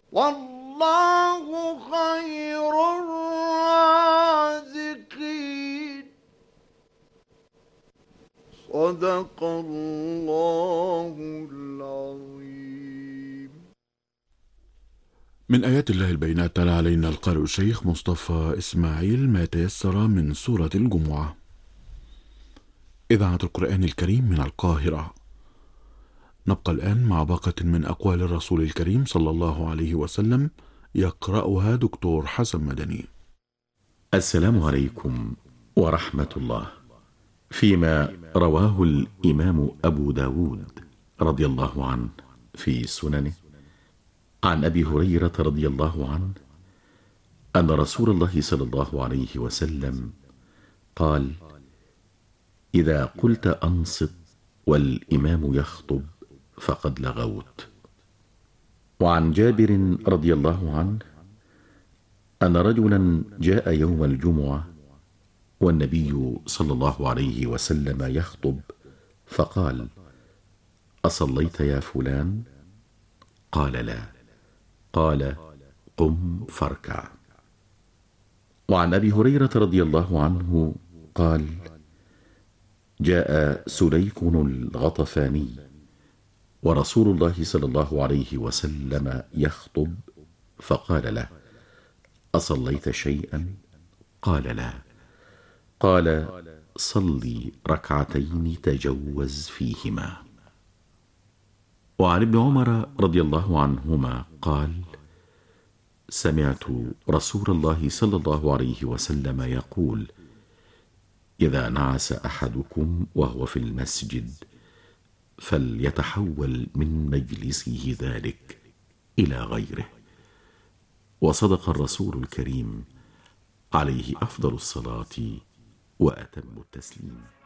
والله خير الرازقين. صدق الله العظيم. من آيات الله البينات تلا علينا القارئ الشيخ مصطفى إسماعيل ما تيسر من سورة الجمعة. إذاعة القرآن الكريم من القاهرة. نبقى الآن مع باقة من أقوال الرسول الكريم صلى الله عليه وسلم، يقرأها دكتور حسن مدني. السلام عليكم ورحمة الله. فيما رواه الإمام أبو داود رضي الله عنه في سننه عن أبي هريرة رضي الله عنه أن رسول الله صلى الله عليه وسلم قال: إذا قلت أنصت والإمام يخطب فقد لغوت. وعن جابر رضي الله عنه أن رجلا جاء يوم الجمعة والنبي صلى الله عليه وسلم يخطب، فقال: أصليت يا فلان؟ قال: لا. قال: قم فاركع. وعن أبي هريرة رضي الله عنه قال: جاء سليك الغطفاني ورسول الله صلى الله عليه وسلم يخطب، فقال له: أصليت شيئا؟ قال: لا. قال: صلي ركعتين تجوز فيهما. وعن ابن عمر رضي الله عنهما قال: سمعت رسول الله صلى الله عليه وسلم يقول: إذا نعس أحدكم وهو في المسجد فليتحول من مجلسه ذلك إلى غيره. وصدق الرسول الكريم عليه أفضل الصلاة وأتم التسليم.